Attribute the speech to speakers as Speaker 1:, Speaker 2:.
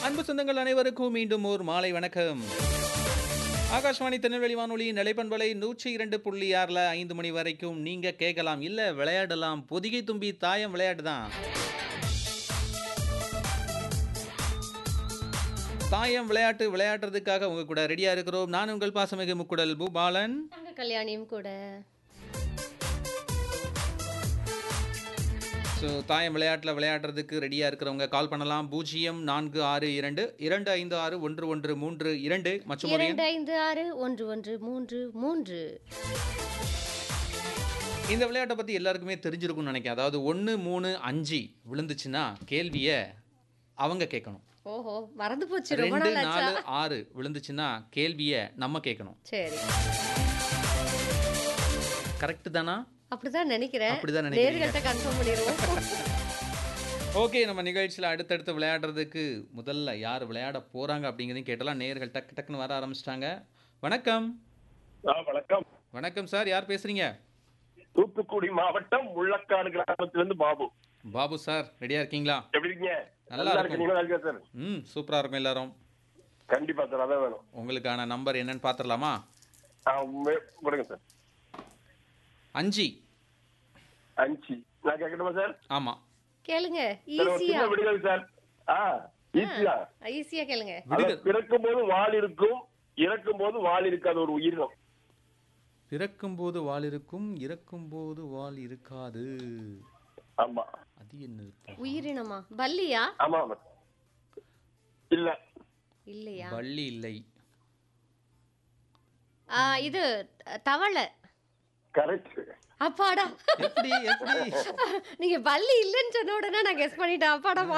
Speaker 1: அன்பு சொந்தங்கள் அனைவருக்கும் மீண்டும் ஒரு மாலை வணக்கம். ஆகாஷ்வாணி திருநெல்வேலி வானொலி நிலைப்பண்பலை 102.6ல 5 மணி வரைக்கும் நீங்க கேட்கலாம், இல்ல விளையாடலாம். பொதிகை தும்பி தாயம் விளையாட்டு தான். தாயம் விளையாட்டு விளையாடுறதுக்காக உங்க கூட ரெடியா இருக்கிறோம். நான் உங்கள் பாசமிகு முக்குடல் பூபாலன்.
Speaker 2: நாங்க கல்யாணியும் கூட.
Speaker 1: ஸோ தாயம் விளையாட்டில் விளையாடுறதுக்கு ரெடியாக இருக்கிறவங்க கால் பண்ணலாம். 0462 256 1132 மற்றும்
Speaker 2: 256113.
Speaker 1: இந்த விளையாட்டை பற்றி எல்லாருக்குமே தெரிஞ்சிருக்கும்னு நினைக்கிறேன். அதாவது 1 3 5 விழுந்துச்சுன்னா கேள்வியை அவங்க கேட்கணும்.
Speaker 2: ஓஹோ, மறந்து போச்சு. ரொம்ப
Speaker 1: 2
Speaker 2: நாள் ஆச்சா?
Speaker 1: 4 6 விழுந்துச்சுன்னா கேள்வியை நம்ம கேட்கணும்.
Speaker 2: சரி,
Speaker 1: கரெக்டு தானா?
Speaker 2: அப்படிதான் நினைக்கிறேன்.
Speaker 1: அப்படிதான் நினைக்கிறீங்க.
Speaker 2: நேர்கிட்ட கன்ஃபார்ம் பண்ணிடுவோம்.
Speaker 1: ஓகே, நம்ம நிகழ்ச்சியில் அடுத்தடுத்து விளையாடுறதுக்கு முதல்ல யார் விளையாட போகிறாங்க அப்படிங்கிறதையும் கேட்டலாம். நேயர்கள் டக்கு டக்குன்னு வர ஆரம்பிச்சிட்டாங்க. வணக்கம்.
Speaker 3: வணக்கம்.
Speaker 1: வணக்கம் சார், யார் பேசுகிறீங்க?
Speaker 3: தூத்துக்குடி மாவட்டம் முள்ளக்காடு கிராமத்திலிருந்து பாபு.
Speaker 1: பாபு சார், ரெடியா இருக்கீங்களா?
Speaker 3: எப்படி இருக்கீங்க?
Speaker 1: நல்லா இருக்கும்.
Speaker 3: நீங்க நல்லா இருக்கீங்க சார்?
Speaker 1: சூப்பரா இருக்கும் எல்லாரும்.
Speaker 3: கண்டிப்பா சார், அதான் வேணும்.
Speaker 1: உங்களுக்கான நம்பர் என்னன்னு பாத்துடலாமா?
Speaker 3: கொடுங்க சார்.
Speaker 1: 5.
Speaker 3: 5 நான் கேட்கணுமா சார்?
Speaker 1: ஆமா.
Speaker 2: கேளுங்க,
Speaker 3: சார், ஒரு
Speaker 2: ஈஸியா.
Speaker 3: சின்ன விடுதல் சார். ஈஸியா.
Speaker 2: ஈஸியா கேளுங்க.
Speaker 3: பிறக்கும் போது வால் இருக்கும், இறக்கும் போது வால் இருக்காது ஒரு உயிரினம்.
Speaker 1: பிறக்கும் போது வால் இருக்கும், இறக்கும் போது வால் இருக்காது.
Speaker 3: ஆமா.
Speaker 1: அது என்னது?
Speaker 2: உயிரினமா? பல்லியா?
Speaker 3: ஆமா ஆமா. இல்ல.
Speaker 2: இல்லையா?
Speaker 1: பல்லி இல்லை.
Speaker 2: இது தவளை.
Speaker 3: கரெக்ட்.
Speaker 2: அப்பாடா.
Speaker 1: எப்படி எப்படி?
Speaker 2: நீங்க பல்லி இல்லைன்னு சொன்ன உடனே நான் கெஸ் பண்ணிட்டேன். அப்பாடா.